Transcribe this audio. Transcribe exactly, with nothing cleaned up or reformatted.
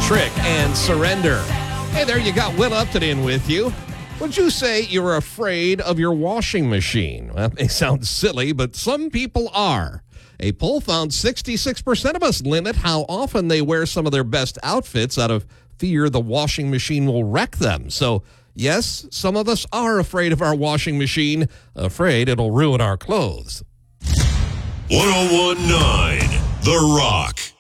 Trick and Surrender. Hey there, you got Will Upton in with you. Would you say you're afraid of your washing machine? Well, that may sound silly, but some people are. A poll found sixty-six percent of us limit how often they wear some of their best outfits out of fear the washing machine will wreck them. So, yes, some of us are afraid of our washing machine, afraid it'll ruin our clothes. one oh one point nine The Rock.